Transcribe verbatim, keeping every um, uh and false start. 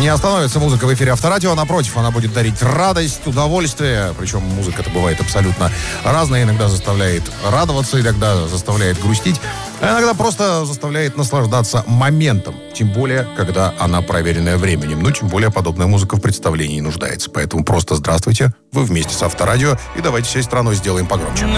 Не остановится музыка в эфире Авторадио, напротив, она будет дарить радость, удовольствие. Причем музыка-то бывает абсолютно разная. Иногда заставляет радоваться, иногда заставляет грустить, а иногда просто заставляет наслаждаться моментом. Тем более, когда она проверенная временем. Ну, тем более, подобная музыка в представлении нуждается. Поэтому просто здравствуйте, вы вместе с Авторадио, и давайте всей страной сделаем погромче.